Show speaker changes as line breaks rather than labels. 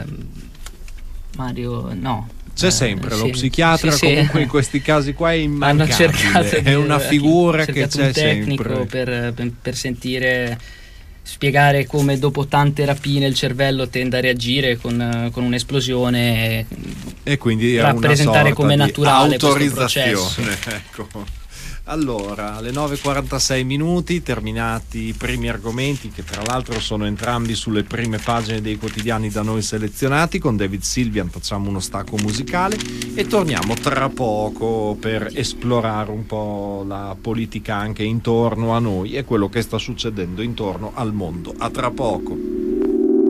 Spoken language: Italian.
Mario, no.
C'è sempre lo psichiatra, comunque in questi casi qua è immancabile, è una figura che c'è
un tecnico
sempre
per spiegare come dopo tante rapine il cervello tende a reagire con un'esplosione
e quindi
rappresentare come naturale
autorizzazione. Ecco. Allora, alle 9:46 minuti, terminati i primi argomenti, che tra l'altro sono entrambi sulle prime pagine dei quotidiani da noi selezionati. Con David Sylvian facciamo uno stacco musicale e torniamo tra poco per esplorare un po' la politica anche intorno a noi e quello che sta succedendo intorno al mondo. A tra poco.